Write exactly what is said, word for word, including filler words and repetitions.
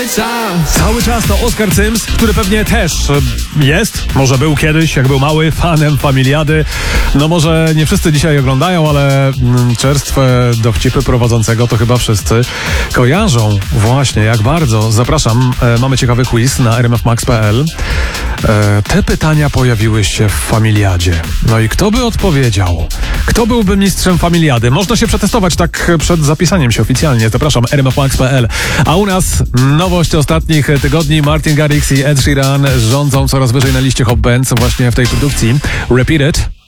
Cały czas to Oskar Sims, który pewnie też jest, może był kiedyś, jak był mały, fanem Familiady. No może nie wszyscy dzisiaj oglądają, ale mm, czerstwe dowcipy prowadzącego to chyba wszyscy kojarzą. Właśnie, jak bardzo. Zapraszam, e, mamy ciekawy quiz na r m f max kropka p l. E, te pytania pojawiły się w Familiadzie. No i kto by odpowiedział? Kto byłby mistrzem Familiady? Można się przetestować tak przed zapisaniem się oficjalnie. Zapraszam, r m f max kropka p l. A u nas nowość ostatnich tygodni. Martin Garrix i Ed Sheeran rządzą coraz wyżej na liście Hot Bands właśnie w tej produkcji. Repeat It.